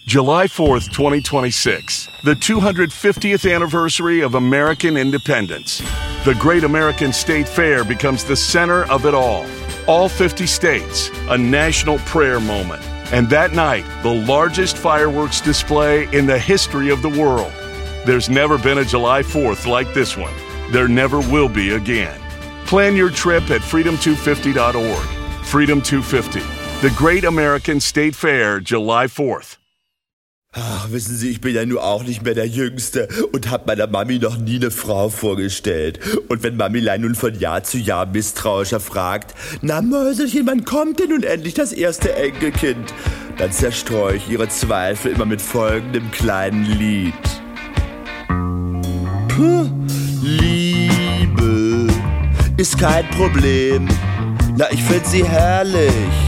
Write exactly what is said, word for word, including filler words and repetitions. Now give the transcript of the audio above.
July fourth, twenty twenty-six, the two hundred fiftieth anniversary of American independence. The Great American State Fair becomes the center of it all. All fifty states, a national prayer moment. And that night, the largest fireworks display in the history of the world. There's never been a July fourth like this one. There never will be again. Plan your trip at freedom two fifty dot org. Freedom two fifty, the Great American State Fair, July fourth. Ach, wissen Sie, ich bin ja nun auch nicht mehr der Jüngste und hab meiner Mami noch nie eine Frau vorgestellt. Und wenn Mamilein nun von Jahr zu Jahr misstrauischer fragt, na Mäuselchen, wann kommt denn nun endlich das erste Enkelkind? Dann zerstreue ich ihre Zweifel immer mit folgendem kleinen Lied. Puh, Liebe ist kein Problem. Na, ich find sie herrlich.